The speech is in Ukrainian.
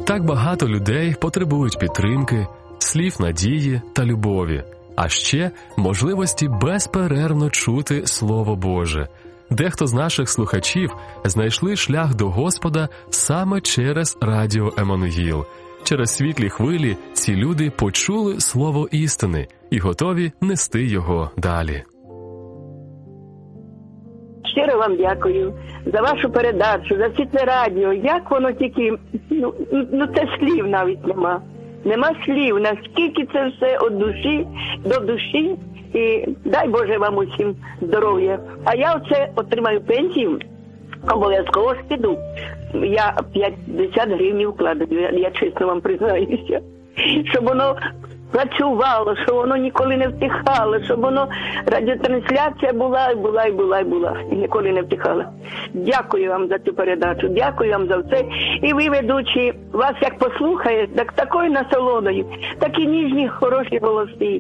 Так багато людей потребують підтримки, слів надії та любові, а ще можливості безперервно чути Слово Боже. Дехто з наших слухачів знайшли шлях до Господа саме через радіо Еммануїл. Через світлі хвилі ці люди почули слово істини і готові нести його далі. Щиро вам дякую за вашу передачу, за всі це радіо. Як воно тільки, це слів навіть нема. Нема слів, наскільки це все від душі до душі. І дай Боже вам усім здоров'я. А я оце отримаю пенсію, обов'язково ж піду. Я 50 гривень вкладаю, я чесно вам признаюся. Щоб воно працювало, щоб воно ніколи не втихало, щоб воно радіотрансляція була і ніколи не втихала. Дякую вам за цю передачу, дякую вам за все. І ви, ведучі, вас як послухаєш, так такою насолодою, такі ніжні, хороші голоси.